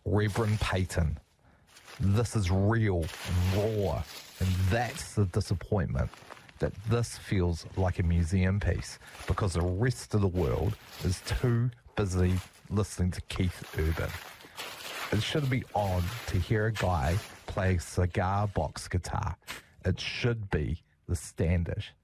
Reverend Peyton. This is real, raw, and that's the disappointment, that this feels like a museum piece because the rest of the world is too busy listening to Keith Urban. It should be odd to hear a guy play cigar box guitar. It should be the standard.